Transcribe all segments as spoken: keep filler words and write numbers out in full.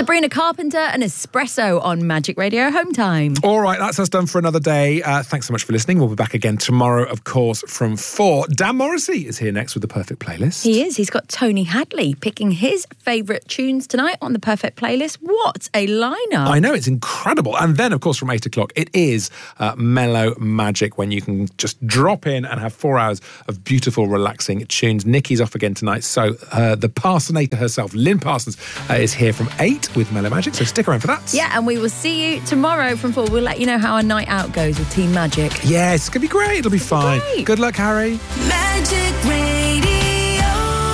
Sabrina Carpenter and Espresso on Magic Radio Home Time. All right, that's us done for another day. Uh, thanks so much for listening. We'll be back again tomorrow, of course, from four. Dan Morrissey is here next with the Perfect Playlist. He is. He's got Tony Hadley picking his favourite tunes tonight on the Perfect Playlist. What a lineup. I know, it's incredible. And then, of course, from eight o'clock, it is uh, Mellow Magic, when you can just drop in and have four hours of beautiful, relaxing tunes. Nikki's off again tonight, so uh, the Parsonator herself, Lynn Parsons, uh, is here from eight with Mellow Magic, so stick around for that. Yeah, and we will see you tomorrow from four. We'll let you know how our night out goes with Team Magic. Yes, it's going to be great. It'll be fine. Great. Good luck, Harry. Magic Radio.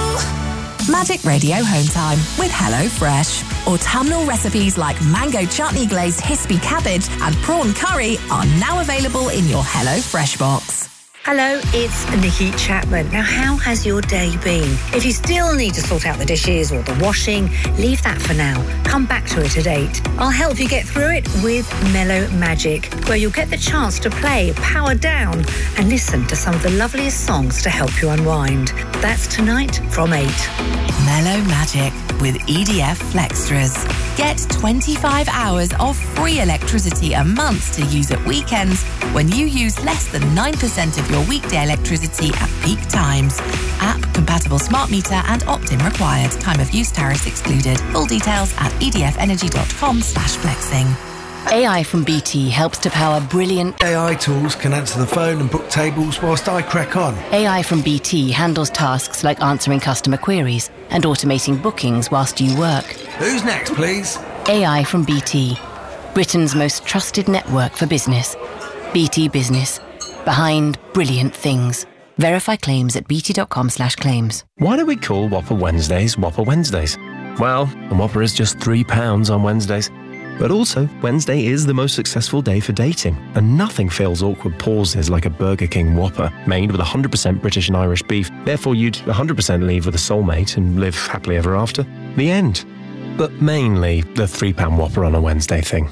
Magic Radio Home Time with HelloFresh. Autumnal recipes like mango chutney glazed hispy cabbage and prawn curry are now available in your HelloFresh box. Hello, it's Nikki Chapman. Now, how has your day been? If you still need to sort out the dishes or the washing, leave that for now. Come back to it at eight. I'll help you get through it with Mellow Magic, where you'll get the chance to play, power down, and listen to some of the loveliest songs to help you unwind. That's tonight from eight. Mellow Magic with E D F Flextras. Get twenty-five hours of free electricity a month to use at weekends when you use less than nine percent of your weekday electricity at peak times. App compatible smart meter and opt-in required. Time of use tariffs excluded. Full details at edfenergy.com slash flexing. A I from B T helps to power brilliant... A I tools can answer the phone and book tables whilst I crack on. A I from B T handles tasks like answering customer queries and automating bookings whilst you work. Who's next, please? A I from B T, Britain's most trusted network for business. B T Business. Behind brilliant things. Verify claims at bt.com slash claims. Why do we call Whopper Wednesdays Whopper Wednesdays? Well, a Whopper is just three pounds on Wednesdays. But also, Wednesday is the most successful day for dating, and nothing fills awkward pauses like a Burger King Whopper, made with one hundred percent British and Irish beef. Therefore, you'd one hundred percent leave with a soulmate and live happily ever after. The end. But mainly the three pound Whopper on a Wednesday thing.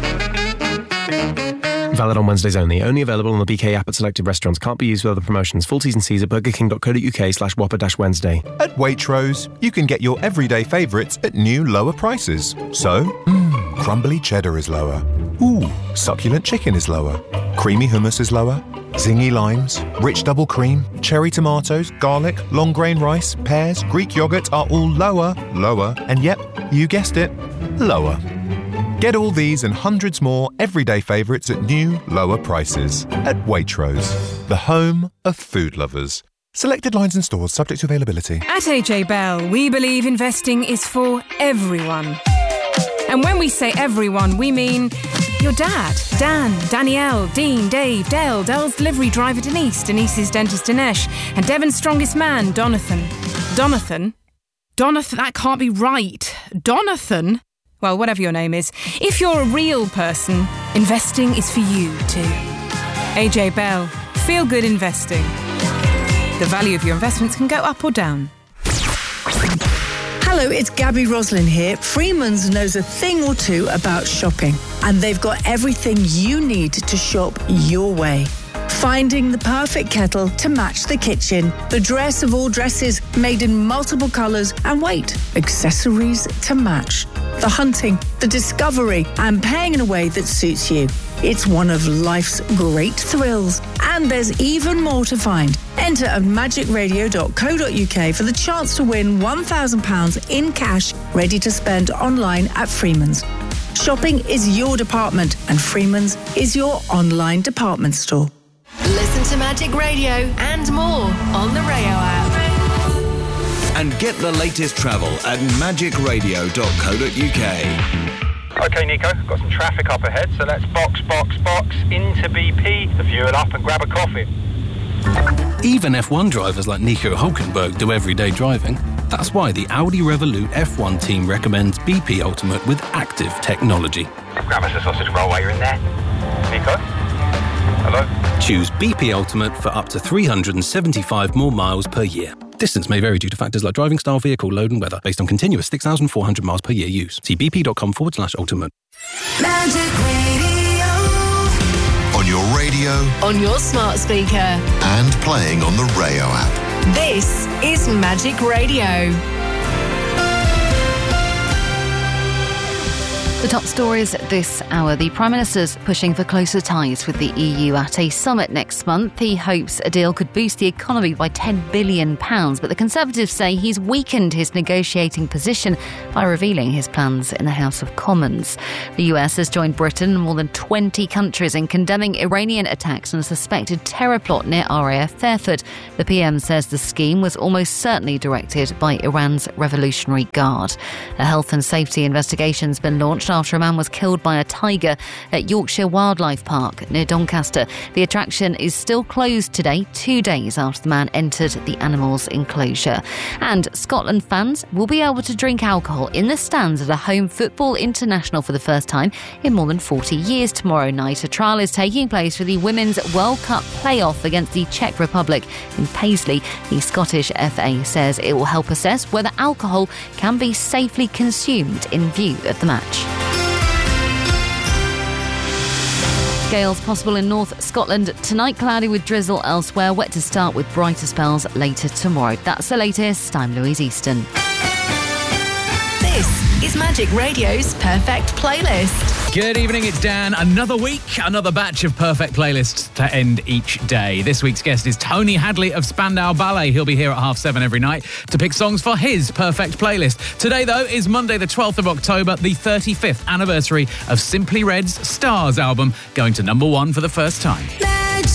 Valid on Wednesdays only. Only available on the B K app at selected restaurants. Can't be used with other promotions. Full T's and C's at burgerking.co.uk slash whopper dash Wednesday. At Waitrose, you can get your everyday favourites at new lower prices. So, mmm, crumbly cheddar is lower. Ooh, succulent chicken is lower. Creamy hummus is lower. Zingy limes, rich double cream, cherry tomatoes, garlic, long grain rice, pears, Greek yoghurt are all lower, lower, and yep, you guessed it, lower. Get all these and hundreds more everyday favourites at new, lower prices. At Waitrose, the home of food lovers. Selected lines and stores subject to availability. At A J Bell, we believe investing is for everyone. And when we say everyone, we mean your dad, Dan, Danielle, Dean, Dave, Dale, Dell's delivery driver Denise, Denise's dentist Dinesh, and Devon's strongest man, Donathan. Donathan? Donathan, that can't be right. Donathan? Well, whatever your name is. If you're a real person, investing is for you too. A J Bell, feel good investing. The value of your investments can go up or down. Hello, it's Gabby Roslin here. Freeman's knows a thing or two about shopping, and they've got everything you need to shop your way. Finding the perfect kettle to match the kitchen, the dress of all dresses made in multiple colours, and wait, accessories to match. The hunting, the discovery, and paying in a way that suits you. It's one of life's great thrills, and there's even more to find. Enter at magic radio dot co dot uk for the chance to win one thousand pounds in cash ready to spend online at Freeman's. Shopping is your department, and Freeman's is your online department store. Listen to Magic Radio and more on the Rayo app. And get the latest travel at magic radio dot co dot uk. OK, Nico, got some traffic up ahead, so let's box, box, box into B P, to fuel up and grab a coffee. Even F one drivers like Nico Hulkenberg do everyday driving. That's why the Audi Revolut F one team recommends B P Ultimate with active technology. Grab us a sausage roll while you're in there. Nico? Hello? Choose B P Ultimate for up to three hundred seventy-five more miles per year. Distance may vary due to factors like driving style, vehicle, load and weather, based on continuous six thousand four hundred miles per year use. See bp.com forward slash ultimate. Magic Radio. On your radio. On your smart speaker. And playing on the Rayo app. This is Magic Radio. The top stories this hour. The Prime Minister's pushing for closer ties with the E U at a summit next month. He hopes a deal could boost the economy by ten billion pounds, but the Conservatives say he's weakened his negotiating position by revealing his plans in the House of Commons. The U S has joined Britain and more than twenty countries in condemning Iranian attacks on a suspected terror plot near R A F Fairford. The P M says the scheme was almost certainly directed by Iran's Revolutionary Guard. A health and safety investigation's been launched after a man was killed by a tiger at Yorkshire Wildlife Park near Doncaster. The attraction is still closed today, two days after the man entered the animal's enclosure. And Scotland fans will be able to drink alcohol in the stands at a home football international for the first time in more than forty years tomorrow night. A trial is taking place for the Women's World Cup playoff against the Czech Republic in Paisley. The Scottish F A says it will help assess whether alcohol can be safely consumed in view of the match. Gales possible in North Scotland tonight, cloudy with drizzle elsewhere, wet to start with brighter spells later tomorrow. That's the latest. I'm Louise Easton. This is Magic Radio's Perfect Playlist. Good evening, it's Dan. Another week, another batch of perfect playlists to end each day. This week's guest is Tony Hadley of Spandau Ballet. He'll be here at half seven every night to pick songs for his perfect playlist. Today, though, is Monday the twelfth of October, the thirty-fifth anniversary of Simply Red's Stars album, going to number one for the first time.